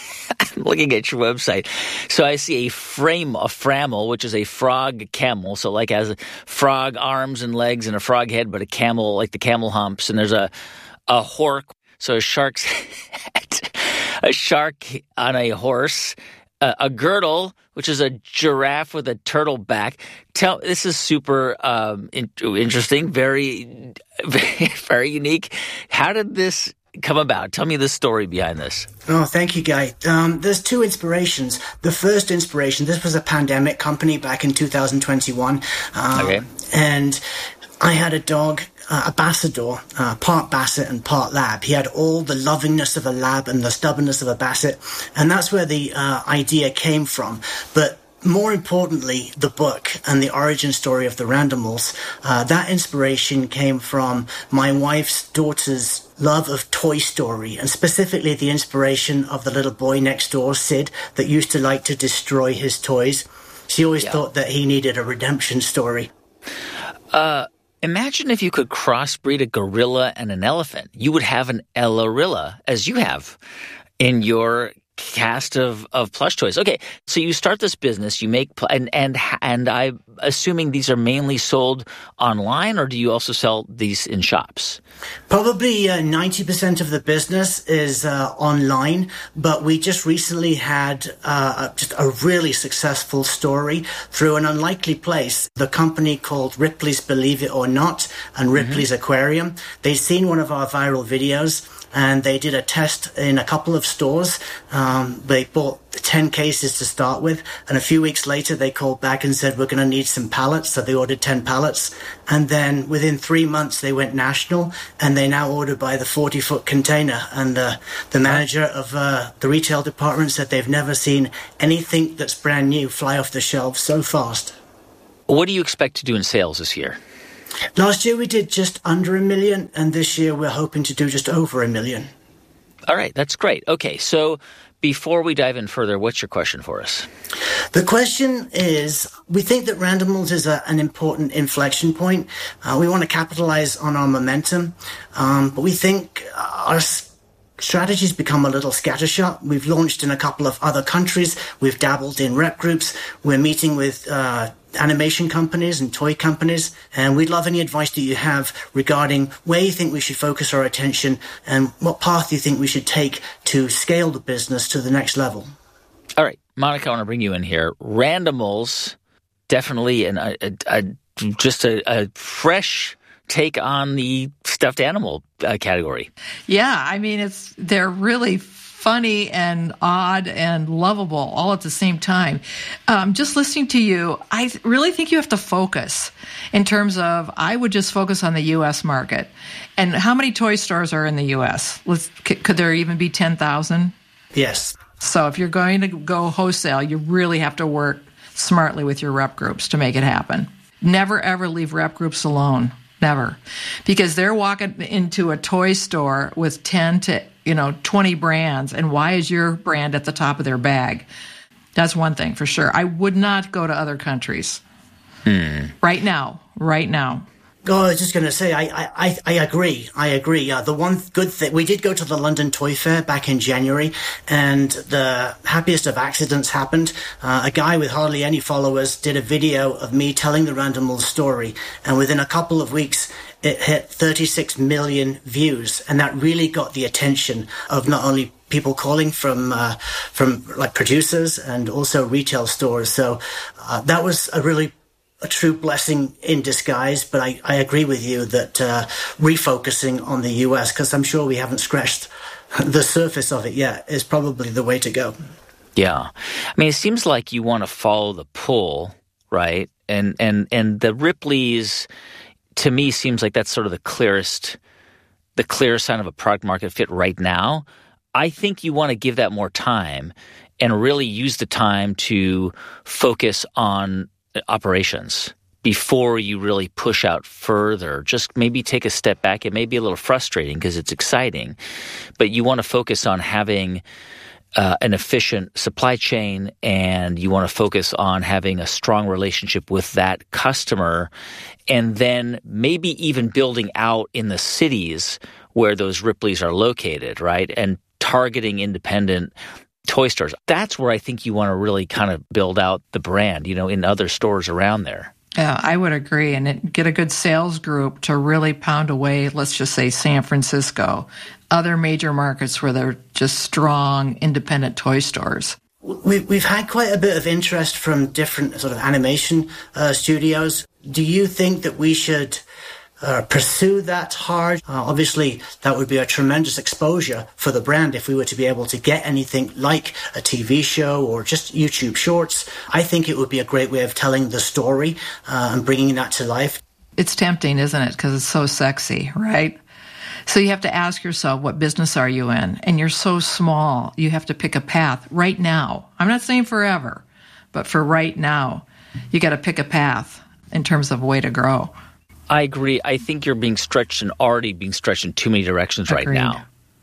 I'm looking at your website. So I see a frame, a framel, which is a frog camel. So like has a frog arms and legs and a frog head, but a camel, like the camel humps. And there's a a hork, so a shark's head, a shark on a horse. Uh, a girdle, which is a giraffe with a turtle back. Tell this is super um, in, interesting, very, very, very unique. How did this come about? Tell me the story behind this. Oh, thank you, Guy. Um, there's two inspirations. The first inspiration, this was a pandemic company back in two thousand twenty-one. Um, okay. And I had a dog, uh, a Bassador, uh, part Basset and part Lab. He had all the lovingness of a Lab and the stubbornness of a Basset. And that's where the uh, idea came from. But more importantly, the book and the origin story of the Randimals, uh, that inspiration came from my wife's daughter's love of Toy Story, and specifically the inspiration of the little boy next door, Sid, that used to like to destroy his toys. She always yeah. thought that he needed a redemption story. Uh... Imagine if you could crossbreed a gorilla and an elephant. You would have an Elorilla, as you have in your cast of, of plush toys. Okay, so you start this business, you make, and and and I'm assuming these are mainly sold online, or do you also sell these in shops? Probably uh, ninety percent of the business is uh, online, but we just recently had uh, just a really successful story through an unlikely place. The company called Ripley's Believe It or Not and Ripley's mm-hmm. Aquarium. They'd seen one of our viral videos, and they did a test in a couple of stores. Um, they bought ten cases to start with, and a few weeks later they called back and said, we're going to need some pallets, so they ordered ten pallets. And then within three months they went national, and they now order by the forty-foot container. And uh, the manager of uh, the retail department said they've never seen anything that's brand new fly off the shelves so fast. What do you expect to do in sales this year? Last year we did just under a million, and this year we're hoping to do just over a million. All right, that's great. Okay, so before we dive in further, what's your question for us? The question is, we think that Randimals is a, an important inflection point. Uh, we want to capitalize on our momentum, um, but we think our strategy's become a little scattershot. We've launched in a couple of other countries. We've dabbled in rep groups. We're meeting with uh, animation companies and toy companies, and we'd love any advice that you have regarding where you think we should focus our attention and what path you think we should take to scale the business to the next level. All right, Monica, I want to bring you in here. Randimals, definitely an, a, a, a, just a, a fresh take on the stuffed animal uh, category. Yeah, I mean, it's they're really funny and odd and lovable all at the same time. Um, just listening to you, I really think you have to focus in terms of, I would just focus on the U S market. And how many toy stores are in the U S? Let's, could there even be ten thousand? Yes. So if you're going to go wholesale, you really have to work smartly with your rep groups to make it happen. Never, ever leave rep groups alone. Never. Because they're walking into a toy store with ten to, you know, twenty brands, and why is your brand at the top of their bag? That's one thing for sure. I would not go to other countries. Hmm. Right now. Right now. Oh, I was just going to say, I, I, I agree. I agree. Uh, the one good thing, we did go to the London Toy Fair back in January, and the happiest of accidents happened. Uh, a guy with hardly any followers did a video of me telling the Randimals story, and within a couple of weeks, it hit thirty-six million views, and that really got the attention of not only people calling from uh, from like producers and also retail stores. So uh, that was a really a true blessing in disguise, but I, I agree with you that uh, refocusing on the U S, because I'm sure we haven't scratched the surface of it yet, is probably the way to go. Yeah. I mean, it seems like you want to follow the pull, right? And and and the Ripley's, to me, seems like that's sort of the clearest, the clearest sign of a product market fit right now. I think you want to give that more time and really use the time to focus on operations before you really push out further. Just maybe take a step back. It may be a little frustrating because it's exciting, but you want to focus on having uh, an efficient supply chain, and you want to focus on having a strong relationship with that customer, and then maybe even building out in the cities where those Ripleys are located, right? And targeting independent toy stores. That's where I think you want to really kind of build out the brand, you know, in other stores around there. Yeah, I would agree. And it, get a good sales group to really pound away, let's just say San Francisco, other major markets where they're just strong, independent toy stores. We, we've had quite a bit of interest from different sort of animation uh, studios. Do you think that we should Uh, pursue that hard? Uh, obviously, that would be a tremendous exposure for the brand if we were to be able to get anything like a T V show or just YouTube Shorts. I think it would be a great way of telling the story uh, and bringing that to life. It's tempting, isn't it? Because it's so sexy, right? So you have to ask yourself, what business are you in? And you're so small, you have to pick a path right now. I'm not saying forever, but for right now, you got to pick a path in terms of way to grow. I agree. I think you're being stretched and already being stretched in too many directions Agreed. right now.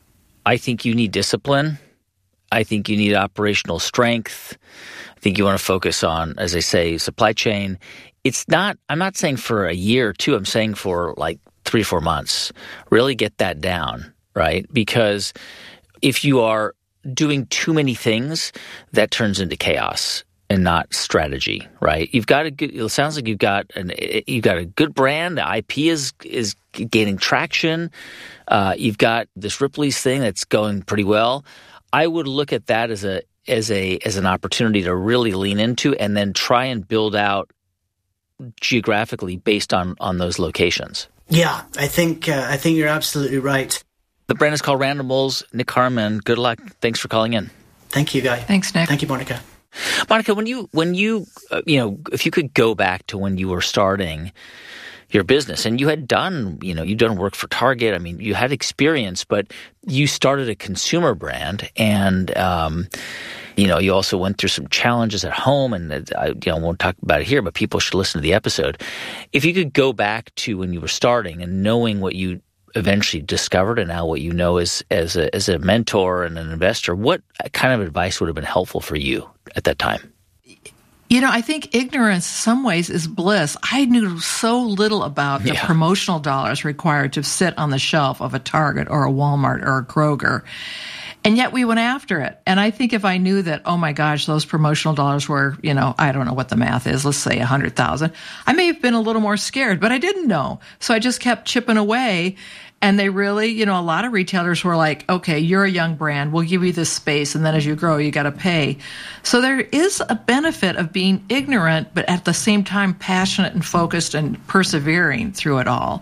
I think you need discipline. I think you need operational strength. I think you want to focus on, as I say, supply chain. It's not, I'm not saying for a year or two. I'm saying for like three, four months. Really get that down, right? Because if you are doing too many things that turns into chaos and not strategy, right? You've got a good. It sounds like you've got an you've got a good brand. The I P is is gaining traction. Uh, you've got this Ripley's thing that's going pretty well. I would look at that as a as a as an opportunity to really lean into, and then try and build out geographically based on on those locations. Yeah, I think uh, I think you're absolutely right. The brand is called Randimals. Nick Harmon, good luck. Thanks for calling in. Thank you, Guy. Thanks, Nick. Thank you, Monica. Monica, when you when you uh, you know, if you could go back to when you were starting your business, and you had done, you know, you'd done work for Target. I mean, you had experience, but you started a consumer brand, and um, you know, you also went through some challenges at home, and I, you know, won't talk about it here, but people should listen to the episode. If you could go back to when you were starting and knowing what you eventually discovered, and now what you know as as a as a mentor and an investor, what kind of advice would have been helpful for you at that time? You know, I think ignorance, in some ways, is bliss. I knew so little about the Yeah. promotional dollars required to sit on the shelf of a Target or a Walmart or a Kroger. And yet we went after it. And I think if I knew that, oh my gosh, those promotional dollars were, you know, I don't know what the math is, let's say one hundred thousand, I may have been a little more scared, but I didn't know. So I just kept chipping away. And they really, you know, a lot of retailers were like, okay, you're a young brand, we'll give you this space, and then as you grow, you got to pay. So there is a benefit of being ignorant, but at the same time passionate and focused and persevering through it all.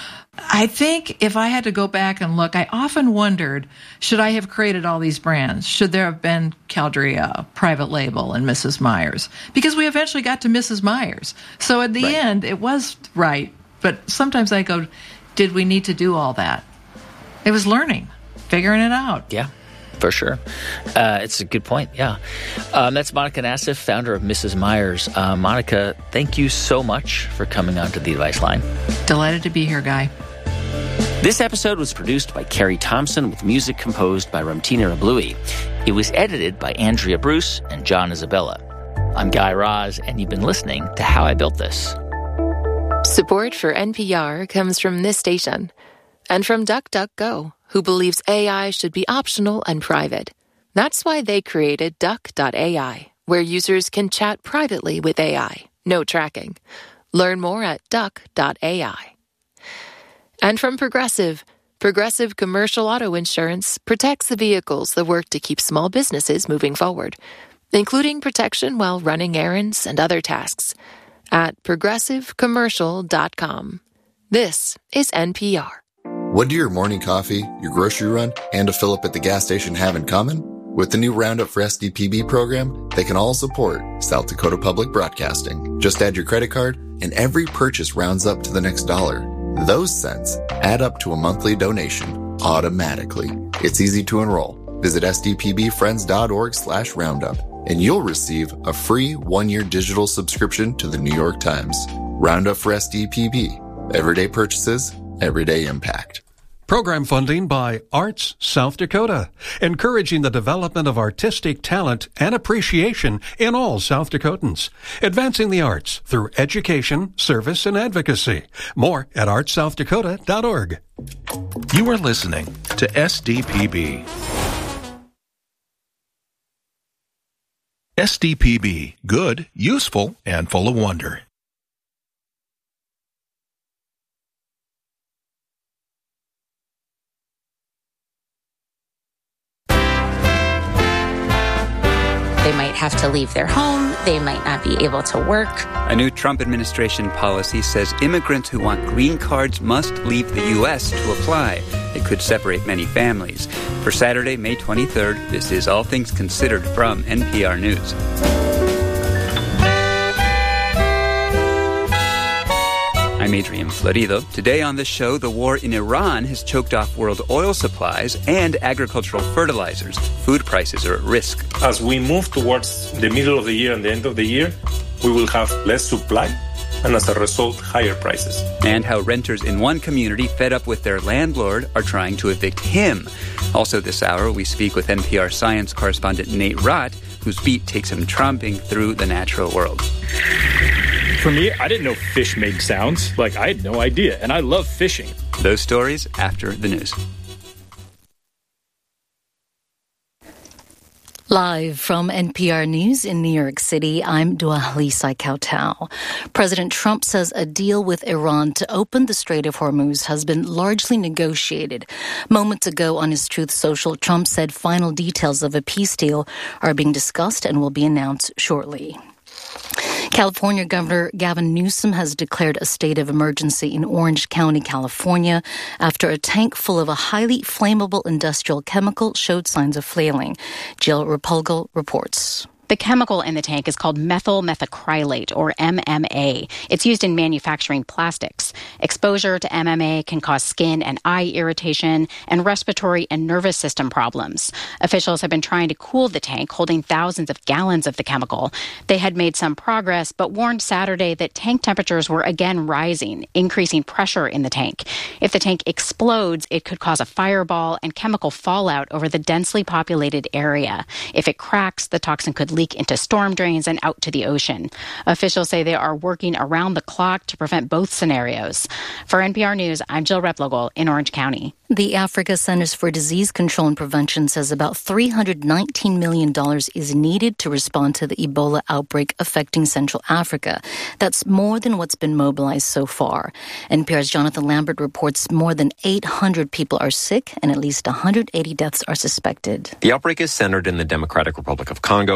I think if I had to go back and look, I often wondered, should I have created all these brands? Should there have been Caldria, Private Label, and Missus Myers? Because we eventually got to Missus Myers. So at the Right. end, it was right. But sometimes I go, did we need to do all that? It was learning, figuring it out. Yeah, for sure. Uh, it's a good point. Yeah. Um, that's Monica Nassif, founder of Missus Myers. Uh, Monica, thank you so much for coming on to The Advice Line. Delighted to be here, Guy. This episode was produced by Carrie Thompson with music composed by Ramtina Rablui. It was edited by Andrea Bruce and John Isabella. I'm Guy Raz, and you've been listening to How I Built This. Support for N P R comes from this station and from DuckDuckGo, who believes A I should be optional and private. That's why they created Duck dot A I, where users can chat privately with A I. No tracking. Learn more at Duck dot A I. And from Progressive, Progressive Commercial Auto Insurance protects the vehicles that work to keep small businesses moving forward, including protection while running errands and other tasks. At progressive commercial dot com. This is N P R. What do your morning coffee, your grocery run, and a fill-up at the gas station have in common? With the new Roundup for S D P B program, they can all support South Dakota Public Broadcasting. Just add your credit card, and every purchase rounds up to the next dollar. Those cents add up to a monthly donation automatically. It's easy to enroll. Visit S D P B friends dot org slash roundup. And you'll receive a free one-year digital subscription to the New York Times. Roundup for S D P B. Everyday purchases, everyday impact. Program funding by Arts South Dakota, encouraging the development of artistic talent and appreciation in all South Dakotans, advancing the arts through education, service, and advocacy. More at arts south dakota dot org. You are listening to S D P B. S D P B, good, useful, and full of wonder. They might have to leave their home. They might not be able to work. A new Trump administration policy says immigrants who want green cards must leave the U S to apply. It could separate many families. For Saturday, May twenty-third, this is All Things Considered from N P R News. I'm Adrian Florido. Today on the show, the war in Iran has choked off world oil supplies and agricultural fertilizers. Food prices are at risk. As we move towards the middle of the year and the end of the year, we will have less supply and as a result, higher prices. And how renters in one community fed up with their landlord are trying to evict him. Also this hour, we speak with N P R science correspondent Nate Rott, whose beat takes him tromping through the natural world. For me, I didn't know fish made sounds. Like, I had no idea, and I love fishing. Those stories after the news. Live from N P R News in New York City, I'm Dua Lisa Kautal. President Trump says a deal with Iran to open the Strait of Hormuz has been largely negotiated. Moments ago on his Truth Social, Trump said final details of a peace deal are being discussed and will be announced shortly. California Governor Gavin Newsom has declared a state of emergency in Orange County, California, after a tank full of a highly flammable industrial chemical showed signs of flailing. Jill Repulgo reports. The chemical in the tank is called methyl methacrylate, or M M A. It's used in manufacturing plastics. Exposure to M M A can cause skin and eye irritation and respiratory and nervous system problems. Officials have been trying to cool the tank, holding thousands of gallons of the chemical. They had made some progress, but warned Saturday that tank temperatures were again rising, increasing pressure in the tank. If the tank explodes, it could cause a fireball and chemical fallout over the densely populated area. If it cracks, the toxin could leak into storm drains and out to the ocean. Officials say they are working around the clock to prevent both scenarios. For N P R News, I'm Jill Replogle in Orange County. The Africa Centers for Disease Control and Prevention says about three hundred nineteen million dollars is needed to respond to the Ebola outbreak affecting Central Africa. That's more than what's been mobilized so far. N P R's Jonathan Lambert reports more than eight hundred people are sick and at least one hundred eighty deaths are suspected. The outbreak is centered in the Democratic Republic of Congo.